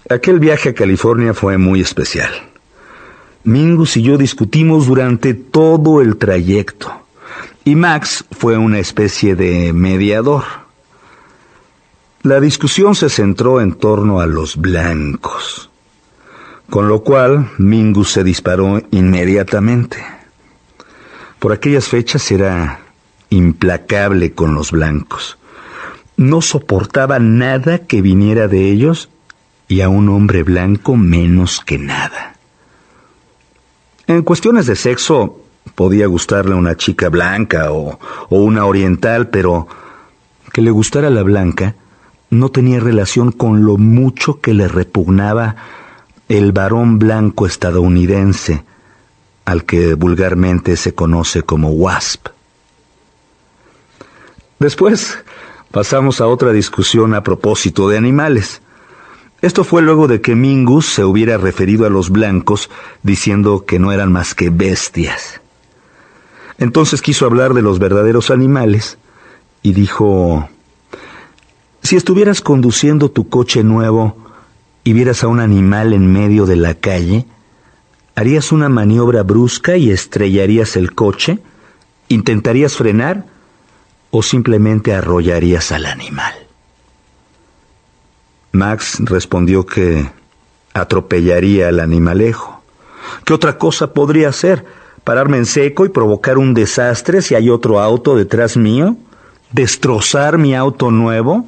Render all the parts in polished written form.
Aquel viaje a California fue muy especial. Mingus y yo discutimos durante todo el trayecto, y Max fue una especie de mediador. La discusión se centró en torno a los blancos, con lo cual Mingus se disparó inmediatamente. Por aquellas fechas era implacable con los blancos. No soportaba nada que viniera de ellos, y a un hombre blanco menos que nada. En cuestiones de sexo, podía gustarle una chica blanca o una oriental, pero que le gustara la blanca no tenía relación con lo mucho que le repugnaba el varón blanco estadounidense, al que vulgarmente se conoce como WASP. Después pasamos a otra discusión a propósito de animales. Esto fue luego de que Mingus se hubiera referido a los blancos diciendo que no eran más que bestias. Entonces quiso hablar de los verdaderos animales y dijo: si estuvieras conduciendo tu coche nuevo y vieras a un animal en medio de la calle, ¿harías una maniobra brusca y estrellarías el coche? ¿Intentarías frenar o simplemente arrollarías al animal? Max respondió que atropellaría al animalejo. ¿Qué otra cosa podría hacer? ¿Pararme en seco y provocar un desastre si hay otro auto detrás mío? ¿Destrozar mi auto nuevo?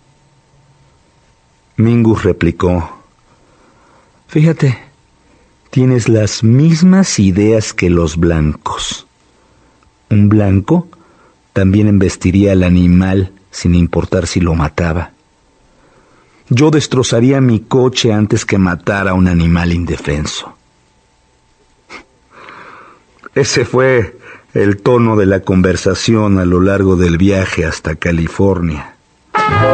Mingus replicó: fíjate, tienes las mismas ideas que los blancos. Un blanco también embestiría al animal sin importar si lo mataba. Yo destrozaría mi coche antes que matar a un animal indefenso. Ese fue el tono de la conversación a lo largo del viaje hasta California.